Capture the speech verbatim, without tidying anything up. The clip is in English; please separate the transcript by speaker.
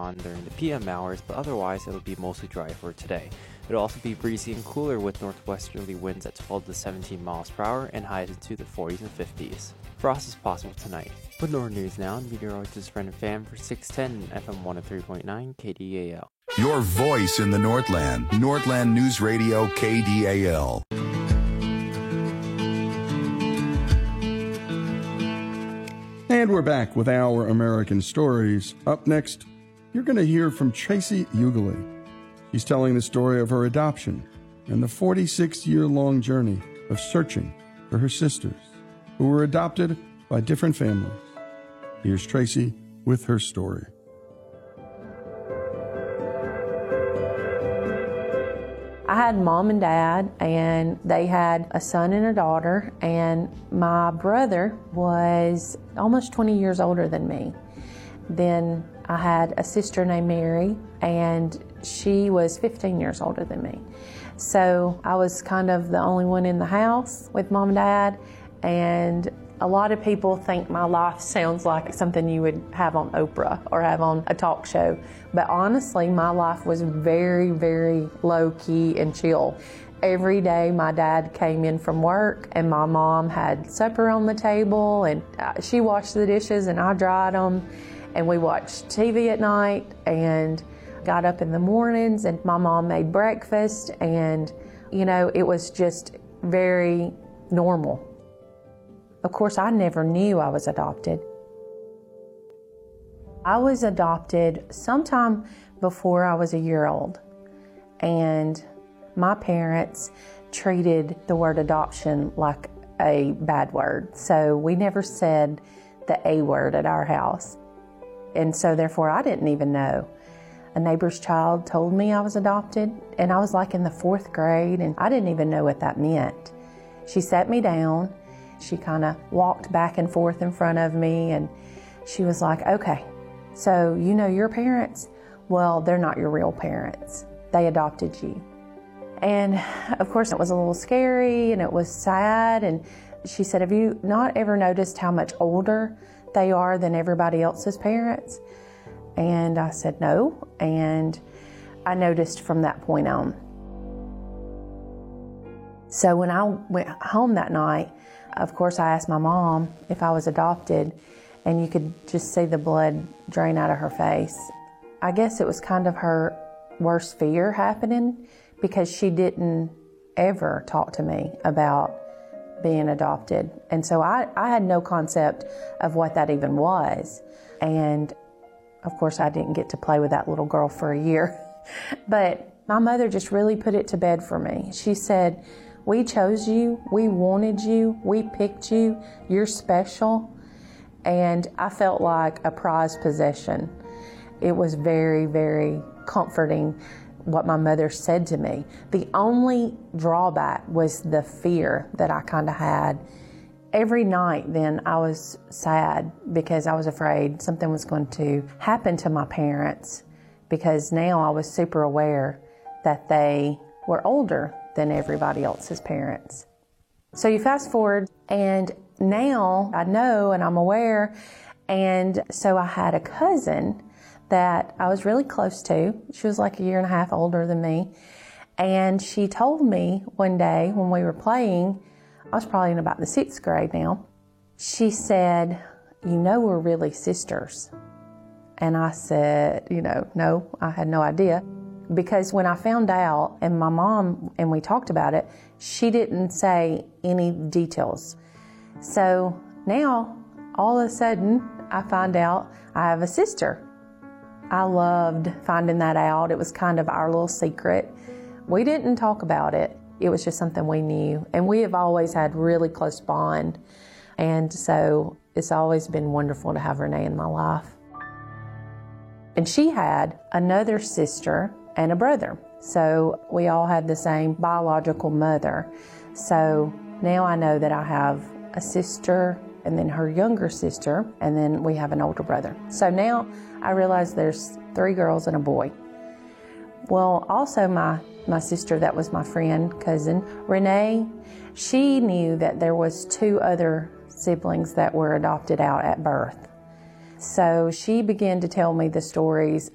Speaker 1: on during the P M hours, but otherwise it'll be mostly dry for today. It'll also be breezy and cooler with northwesterly winds at twelve to seventeen miles per hour and highs into the forties and fifties. Frost is possible tonight. With Northern News Now, meteorologist Brendan Pham for six ten F M one oh three point nine K D A L.
Speaker 2: Your voice in the Northland. Northland News Radio K D A L.
Speaker 3: And we're back with Our American Stories. Up next, you're going to hear from Tracy Ugly. She's telling the story of her adoption and the forty-six-year-long journey of searching for her sisters, who were adopted by different families. Here's Tracy with her story.
Speaker 4: I had mom and dad, and they had a son and a daughter, and my brother was almost twenty years older than me. Then I had a sister named Mary, and she was fifteen years older than me. So I was kind of the only one in the house with mom and dad, and a lot of people think my life sounds like something you would have on Oprah or have on a talk show. But honestly, my life was very, very low-key and chill. Every day my dad came in from work and my mom had supper on the table, and she washed the dishes and I dried them, and we watched T V at night and got up in the mornings and my mom made breakfast, and you know, it was just very normal. Of course, I never knew I was adopted. I was adopted sometime before I was a year old, and my parents treated the word adoption like a bad word. So we never said the A word at our house. And so therefore I didn't even know. A neighbor's child told me I was adopted, and I was like in the fourth grade, and I didn't even know what that meant. She sat me down. She kind of walked back and forth in front of me, and she was like, okay, so you know your parents? Well, they're not your real parents. They adopted you. And of course it was a little scary and it was sad, and she said, have you not ever noticed how much older they are than everybody else's parents? And I said no, and I noticed from that point on. So when I went home that night, of course, I asked my mom if I was adopted, and you could just see the blood drain out of her face. I guess it was kind of her worst fear happening, because she didn't ever talk to me about being adopted. And so I, I had no concept of what that even was. And of course, I didn't get to play with that little girl for a year. But my mother just really put it to bed for me. She said, we chose you, we wanted you, we picked you, you're special. And I felt like a prized possession. It was very, very comforting what my mother said to me. The only drawback was the fear that I kind of had. Every night then I was sad because I was afraid something was going to happen to my parents, because now I was super aware that they were older than everybody else's parents. So you fast forward, and now I know and I'm aware, and so I had a cousin that I was really close to. She was like a year and a half older than me, and she told me one day when we were playing, I was probably in about the sixth grade now, she said, you know we're really sisters. And I said, you know, no, I had no idea. Because when I found out, and my mom, and we talked about it, she didn't say any details. So now, all of a sudden, I find out I have a sister. I loved finding that out. It was kind of our little secret. We didn't talk about it. It was just something we knew. And we have always had really close bond. And so it's always been wonderful to have Renee in my life. And she had another sister and a brother. So we all had the same biological mother. So now I know that I have a sister, and then her younger sister, and then we have an older brother. So now I realize there's three girls and a boy. Well, also my, my sister that was my friend, cousin, Renee, she knew that there was two other siblings that were adopted out at birth. So she began to tell me the stories